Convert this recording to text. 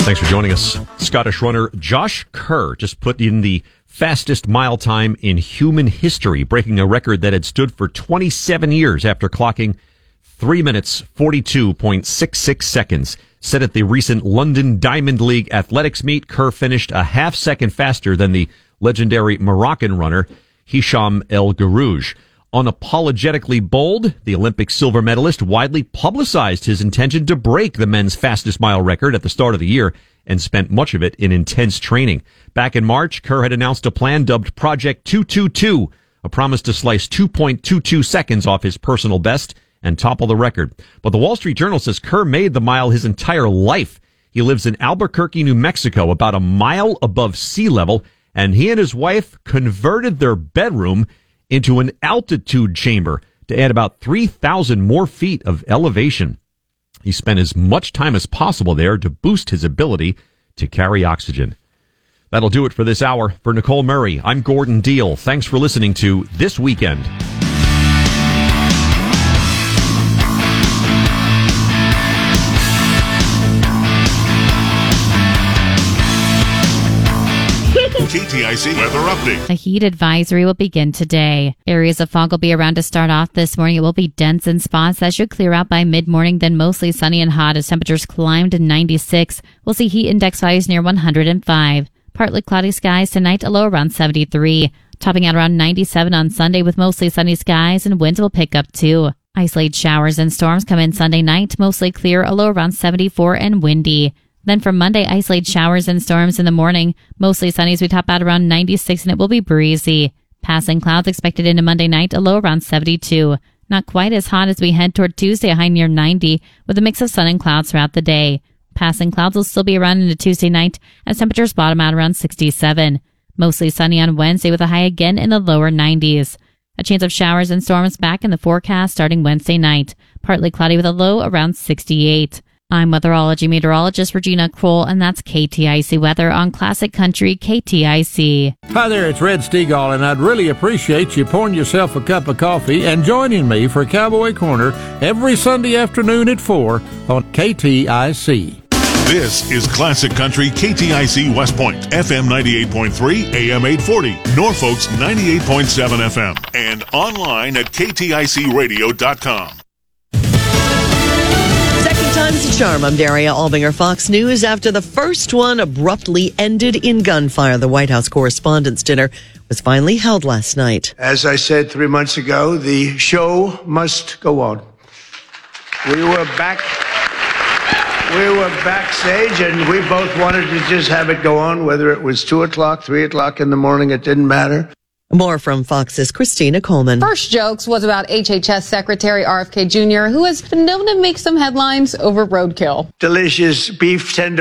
Thanks for joining us. Scottish runner Josh Kerr just put in the fastest mile time in human history, breaking a record that had stood for 27 years after clocking 3 minutes, 42.66 seconds. Set at the recent London Diamond League athletics meet, Kerr finished a half second faster than the legendary Moroccan runner Hicham El Guerrouj. Unapologetically bold, the Olympic silver medalist widely publicized his intention to break the men's fastest mile record at the start of the year and spent much of it in intense training. Back in March, Kerr had announced a plan dubbed Project 222, a promise to slice 2.22 seconds off his personal best and topple the record. But the Wall Street Journal says Kerr made the mile his entire life. He lives in Albuquerque, New Mexico, about a mile above sea level, and he and his wife converted their bedroom into an altitude chamber to add about 3,000 more feet of elevation. He spent as much time as possible there to boost his ability to carry oxygen. That'll do it for this hour. For Nicole Murray, I'm Gordon Deal. Thanks for listening to This Weekend. KTIC weather update. A heat advisory will begin today. Areas of fog will be around to start off this morning. It will be dense in spots. That should clear out by mid-morning, then mostly sunny and hot as temperatures climb to 96. We'll see heat index values near 105. Partly cloudy skies tonight, a low around 73. Topping out around 97 on Sunday with mostly sunny skies, and winds will pick up too. Isolated showers and storms come in Sunday night, mostly clear, a low around 74 and windy. Then from Monday, isolated showers and storms in the morning. Mostly sunny as we top out around 96, and it will be breezy. Passing clouds expected into Monday night, a low around 72. Not quite as hot as we head toward Tuesday, a high near 90, with a mix of sun and clouds throughout the day. Passing clouds will still be around into Tuesday night as temperatures bottom out around 67. Mostly sunny on Wednesday with a high again in the lower 90s. A chance of showers and storms back in the forecast starting Wednesday night. Partly cloudy with a low around 68. I'm weatherology meteorologist Regina Kroll, and that's KTIC weather on Classic Country KTIC. Hi there, it's Red Stegall, and I'd really appreciate you pouring yourself a cup of coffee and joining me for Cowboy Corner every Sunday afternoon at 4 on KTIC. This is Classic Country KTIC West Point, FM 98.3, AM 840, Norfolk's 98.7 FM, and online at KTICradio.com. Time's a charm. I'm Daria Albinger, Fox News. After the first one abruptly ended in gunfire, the White House Correspondents' Dinner was finally held last night. As I said 3 months ago, the show must go on. We were backstage, and we both wanted to just have it go on, whether it was 2 o'clock, 3 o'clock in the morning, it didn't matter. More from Fox's Christina Coleman. First jokes was about HHS Secretary RFK Jr., who has been known to make some headlines over roadkill. Delicious beef tender.